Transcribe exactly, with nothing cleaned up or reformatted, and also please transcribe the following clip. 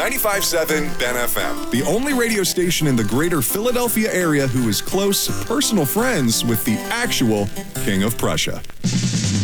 ninety-five point seven Ben F M. The only radio station in the greater Philadelphia area who is close personal friends with the actual King of Prussia.